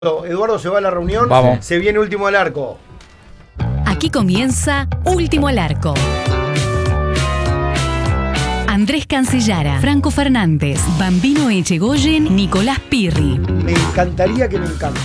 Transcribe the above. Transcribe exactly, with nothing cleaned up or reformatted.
Eduardo se va a la reunión. Vamos. Se viene último al arco. Aquí comienza Último al Arco. Andrés Cancellara, Franco Fernández, Bambino Echegoyen, Nicolás Pirri. Me encantaría que me encante.